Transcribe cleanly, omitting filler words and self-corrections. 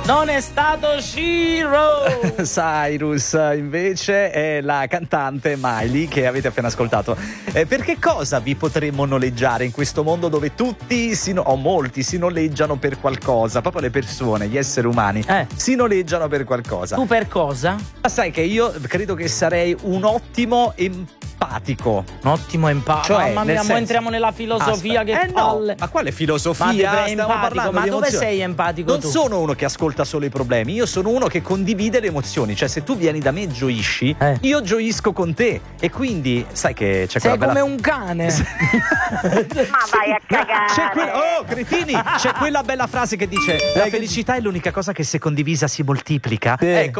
Non è stato Ciro. Cyrus invece è la cantante Miley che avete appena ascoltato. Per che cosa vi potremmo noleggiare in questo mondo dove tutti o molti si noleggiano per qualcosa? Proprio le persone, gli esseri umani si noleggiano per qualcosa. Tu per cosa? Ma sai che io credo che sarei un ottimo empatico. Un ottimo empatico. Cioè, Mamma mia, mo entriamo nella filosofia. Che palle. No, ma quale filosofia? Ma Stiamo parlando ma di dove emozioni. sei empatico Non tu? sono uno che ascolta solo i problemi, io sono uno che condivide le emozioni. Cioè, se tu vieni da me e gioisci, io gioisco con te. E quindi, sai che c'è Sei quella come bella... un cane. Ma vai a cagare. Oh, cretini! C'è quella bella frase che dice: la felicità è l'unica cosa che se condivisa si moltiplica. Sì. Ecco,